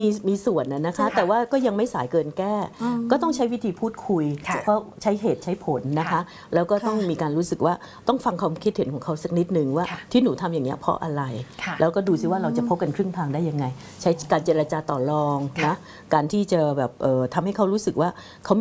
มีส่วนนะคะแต่ว่าก็ยังไม่สายเกินแก้ก็ต้องใช้วิธีพูดคุยเพราะใช้เหตุใช้ผลนะคะแล้วก็ต้องมีการรู้สึกว่าต้องฟังความคิดเห็นของเขาสักนิดหนึ่งว่าที่หนูทำอย่างนี้เพราะอะไรแล้วก็ดูซิว่าเราจะพบกันครึ่งทางได้ยังไงใช้การเจรจาต่อรองนะการที่จะแบบทำให้เขารู้สึกว่าเขา